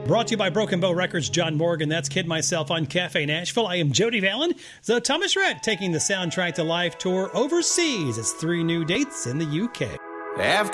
Brought to you by Broken Bow Records, John Morgan. That's Kid Myself on Cafe Nashville. I am Jody Vallon. So Thomas Rhett taking the Soundtrack to Life tour overseas. It's 3 new dates in the UK. After